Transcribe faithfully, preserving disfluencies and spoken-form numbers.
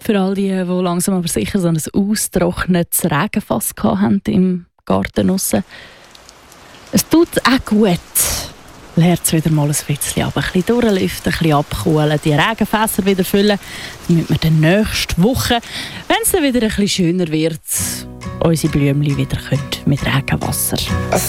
Für all die, die langsam aber sicher so ein ausgetrocknetes Regenfass hatten im Garten draussen. Es tut auch gut. Lernt es wieder mal ein bisschen ab. Ein bisschen durchlüften, ein bisschen abkühlen, die Regenfässer wieder füllen, damit wir dann nächste Woche, wenn es dann wieder ein bisschen schöner wird, unsere Blümchen wieder mit Regenwasser.